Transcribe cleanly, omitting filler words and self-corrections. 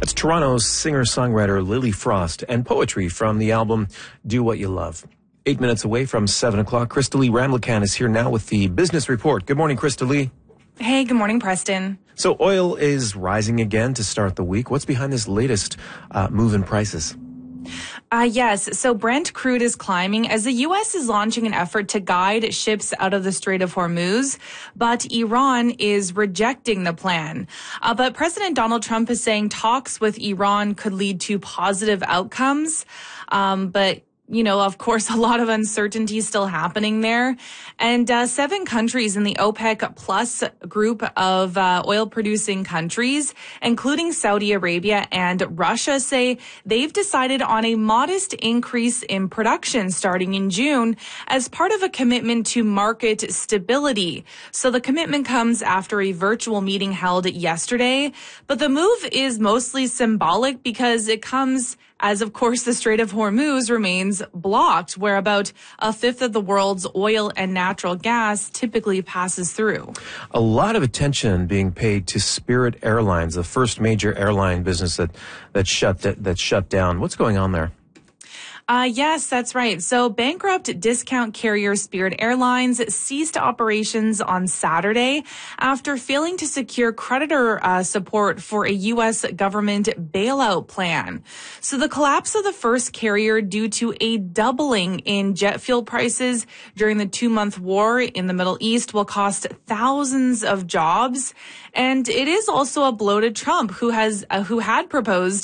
That's Toronto's singer-songwriter Lily Frost and poetry from the album Do What You Love. 8 minutes away from 7 o'clock, Crystalie Ramlakan is here now with the Business Report. Good morning, Crystalie. Hey, good morning, Preston. So oil is rising again to start the week. What's behind this latest move in prices? Yes. So Brent crude is climbing as the U.S. is launching an effort to guide ships out of the Strait of Hormuz, but Iran is rejecting the plan. But President Donald Trump is saying talks with Iran could lead to positive outcomes. But of course, a lot of uncertainty still happening there. And 7 countries in the OPEC plus group of oil-producing countries, including Saudi Arabia and Russia, say they've decided on a modest increase in production starting in June as part of a commitment to market stability. So the commitment comes after a virtual meeting held yesterday. But the move is mostly symbolic because it comes as, of course, the Strait of Hormuz remains blocked, where about a fifth of the world's oil and natural gas typically passes through. A lot of attention being paid to Spirit Airlines, the first major airline business that shut down. What's going on there? Yes, that's right. So bankrupt discount carrier Spirit Airlines ceased operations on Saturday after failing to secure creditor support for a U.S. government bailout plan. So the collapse of the first carrier due to a doubling in jet fuel prices during the 2-month war in the Middle East will cost thousands of jobs. And it is also a blow to Trump, who had proposed